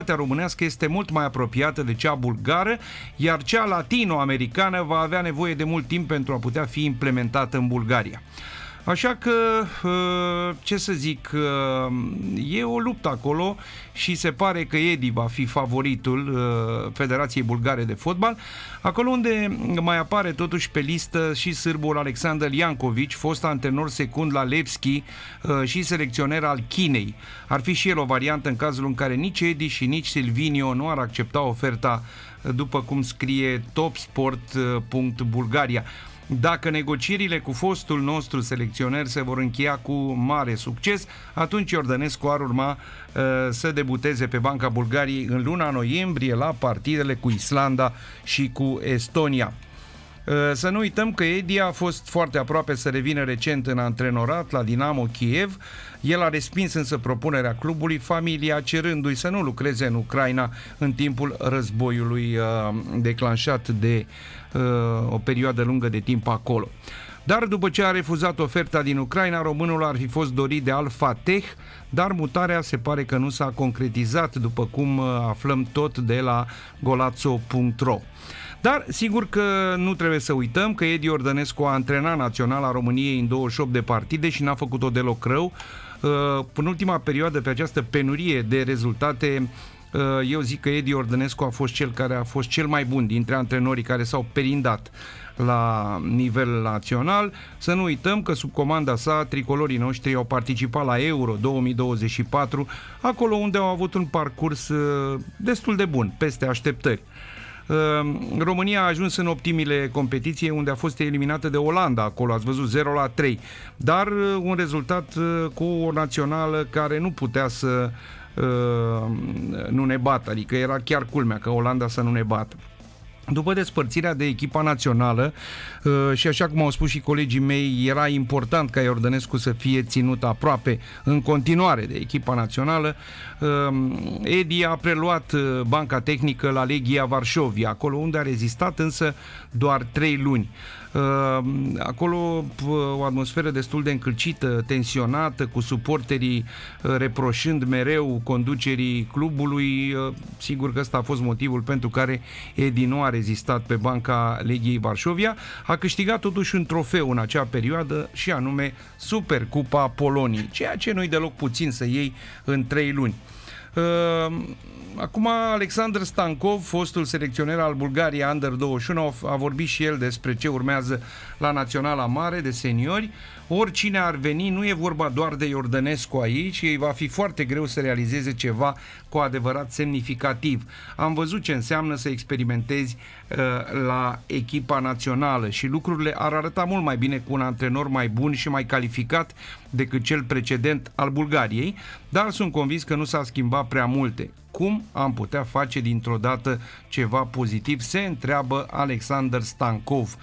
românească este mult mai apropiată de cea bulgară, iar cea latino-americană va avea nevoie de mult timp pentru a putea fi implementată în Bulgaria. Așa că, ce să zic, e o luptă acolo și se pare că Edi va fi favoritul Federației Bulgare de Fotbal, acolo unde mai apare totuși pe listă și sârbul Alexander Jankovic, fost antrenor secund la Levski și selecționer al Chinei. Ar fi și el o variantă în cazul în care nici Edi și nici Silvinio nu ar accepta oferta, după cum scrie topsport.bulgaria. Dacă negocierile cu fostul nostru selecționer se vor încheia cu mare succes, atunci Iordănescu ar urma să debuteze pe banca Bulgariei în luna noiembrie la partidele cu Islanda și cu Estonia. Să nu uităm că Edi a fost foarte aproape să revină recent în antrenorat la Dinamo Kiev. El a respins însă propunerea clubului, familia cerându-i să nu lucreze în Ucraina în timpul războiului declanșat de o perioadă lungă de timp acolo. Dar după ce a refuzat oferta din Ucraina, românul ar fi fost dorit de Al Fateh, dar mutarea se pare că nu s-a concretizat, după cum aflăm tot de la golazzo.ro. Dar sigur că nu trebuie să uităm că Edi Iordănescu a antrenat naționala României în 28 de partide și n-a făcut-o deloc rău. În ultima perioadă, pe această penurie de rezultate, eu zic că Edi Iordănescu a fost cel care a fost cel mai bun dintre antrenorii care s-au perindat la nivel național. Să nu uităm că sub comanda sa tricolorii noștri au participat la Euro 2024, acolo unde au avut un parcurs destul de bun, peste așteptări. România a ajuns în optimile competiție, unde a fost eliminată de Olanda, acolo ați văzut 0-3, dar un rezultat cu o națională care nu putea să nu ne bată, adică era chiar culmea că Olanda să nu ne bată. După despărțirea de echipa națională și așa cum au spus și colegii mei, era important ca Iordănescu să fie ținut aproape în continuare de echipa națională, Edi a preluat banca tehnică la Legia Varșovia, acolo unde a rezistat însă doar 3 luni. Acolo o atmosferă destul de încălcită, tensionată, cu suporterii reproșând mereu conducerii clubului. Sigur că ăsta a fost motivul pentru care Edi nu a rezistat pe banca Legiei Varșovia. A câștigat totuși un trofeu în acea perioadă și anume Supercupa Poloniei, ceea ce nu-i deloc puțin să iei în 3 luni. Acum Alexander Stankov, fostul selecționer al Bulgariei Under 21, a vorbit și el despre ce urmează la Naționala Mare de seniori. Oricine ar veni, nu e vorba doar de Iordănescu aici, ei va fi foarte greu să realizeze ceva cu adevărat semnificativ. Am văzut ce înseamnă să experimentezi la echipa națională și lucrurile ar arăta mult mai bine cu un antrenor mai bun și mai calificat decât cel precedent al Bulgariei, dar sunt convins că nu s-a schimbat prea multe. Cum am putea face dintr-o dată ceva pozitiv? Se întreabă Alexander Stankov.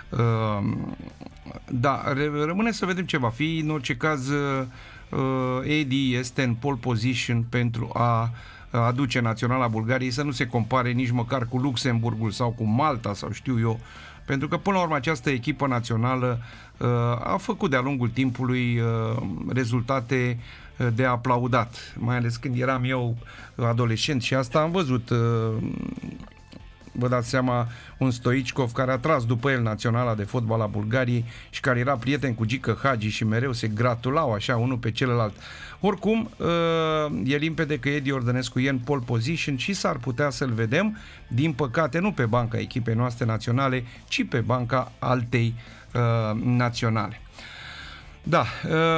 Da, rămâne să vedem ce va fi. În orice caz, Edi este în pole position pentru a aduce naționala Bulgariei să nu se compare nici măcar cu Luxemburgul sau cu Malta sau știu eu, pentru că până la urmă această echipă națională a făcut de-a lungul timpului rezultate de aplaudat, mai ales când eram eu adolescent și asta am văzut. Vă dați seama, un Stoichkov care a tras după el naționala de fotbal a Bulgariei și care era prieten cu Gică Hagi și mereu se gratulau așa unul pe celălalt. Oricum, e limpede că Edi Iordănescu e în pole position și s-ar putea să-l vedem, din păcate nu pe banca echipei noastre naționale, ci pe banca altei naționale. Da,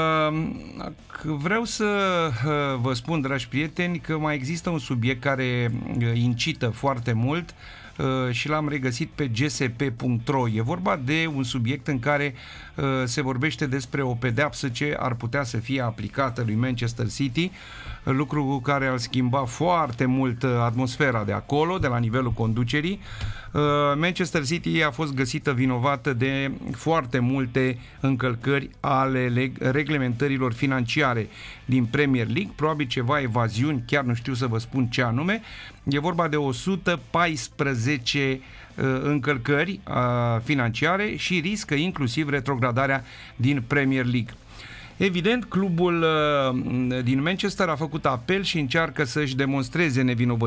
vreau să vă spun, dragi prieteni, că mai există un subiect care incită foarte mult și l-am regăsit pe gsp.ro. E vorba de un subiect în care se vorbește despre o pedeapsă ce ar putea să fie aplicată lui Manchester City, lucru cu care ar schimba foarte mult atmosfera de acolo, de la nivelul conducerii. Manchester City a fost găsită vinovată de foarte multe încălcări ale reglementărilor financiare din Premier League, probabil ceva evaziuni, chiar nu știu să vă spun ce anume. E vorba de 114 încălcări financiare și riscă inclusiv retrogradarea din Premier League. Evident, clubul din Manchester a făcut apel și încearcă să-și demonstreze nevinovăția